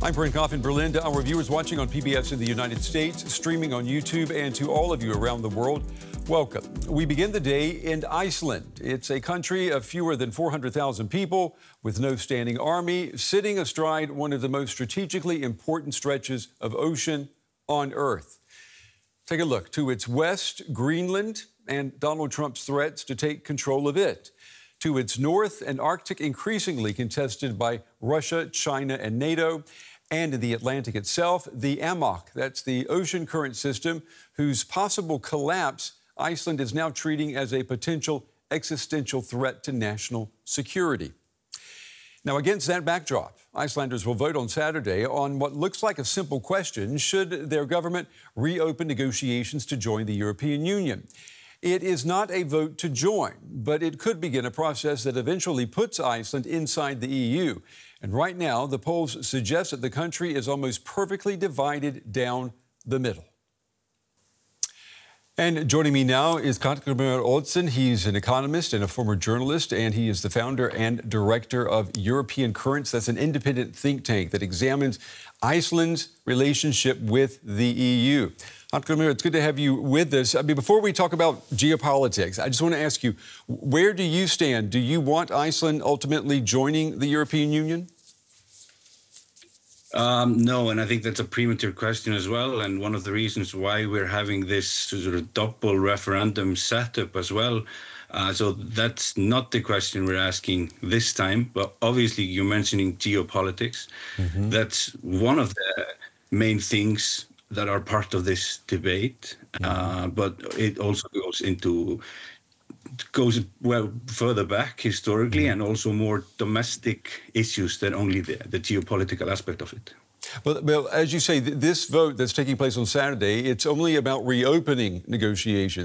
I'm Brent Goff in Berlin. To our viewers watching on PBS in the United States, streaming on YouTube, and to all of you around the world, welcome. We begin the day in Iceland. It's a country of fewer than 400,000 people with no standing army, sitting astride one of the most strategically important stretches of ocean on Earth. Take a look. To its west, Greenland and Donald Trump's threats to take control of it. To its north, an Arctic increasingly contested by Russia, China, and NATO. And in the Atlantic itself, the AMOC, that's the ocean current system, whose possible collapse Iceland is now treating as a potential existential threat to national security. Now, against that backdrop, Icelanders will vote on Saturday on what looks like a simple question: should their government reopen negotiations to join the European Union? It is not a vote to join, but it could begin a process that eventually puts Iceland inside the EU. And right now, the polls suggest that the country is almost perfectly divided down the middle. And joining me now is Hallgrímur Oddsson. He's an economist and a former journalist, and he is the founder and director of European Currents. That's an independent think tank that examines Iceland's relationship with the EU. Hallgrímur, it's good to have you with us. I mean, before we talk about geopolitics, I just want to ask you, where do you stand? Do you want Iceland ultimately joining the European Union? No, and I think that's a premature question as well. And one of the reasons why we're having this sort of double referendum setup as well. So that's not the question we're asking this time. But obviously, you're mentioning geopolitics. Mm-hmm. That's one of the main things that are part of this debate. Mm-hmm. But it also goes well further back historically, and also more domestic issues than only the geopolitical aspect of it. Well, as you say, this vote that's taking place on Saturday, it's only about reopening negotiations.